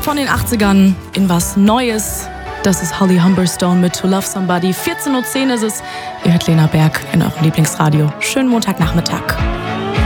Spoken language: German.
von den 80ern in was Neues. Das ist Holly Humberstone mit To Love Somebody. 14:10 Uhr ist es. Ihr hört Lena Berg in eurem Lieblingsradio. Schönen Montagnachmittag.